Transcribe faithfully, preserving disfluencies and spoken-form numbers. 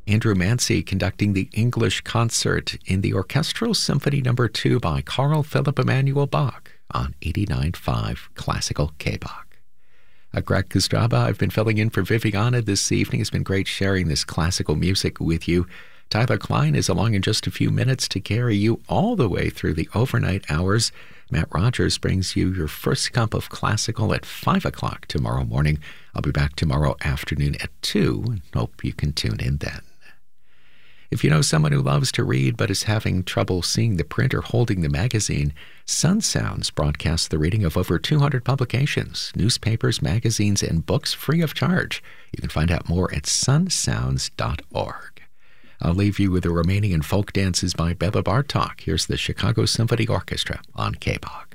Andrew Mancy conducting the English concert in the Orchestral Symphony Number two by Carl Philipp Emanuel Bach on eighty-nine point five Classical K-Bach. Uh, Greg Kostraba, I've been filling in for Viviana this evening. It's been great sharing this classical music with you. Tyler Klein is along in just a few minutes to carry you all the way through the overnight hours. Matt Rogers brings you your first cup of classical at five o'clock tomorrow morning. I'll be back tomorrow afternoon at two, and hope you can tune in then. If you know someone who loves to read but is having trouble seeing the print or holding the magazine, Sun Sounds broadcasts the reading of over two hundred publications, newspapers, magazines, and books free of charge. You can find out more at sun sounds dot org. I'll leave you with the Romanian folk dances by Bela Bartok. Here's the Chicago Symphony Orchestra on K-Bach.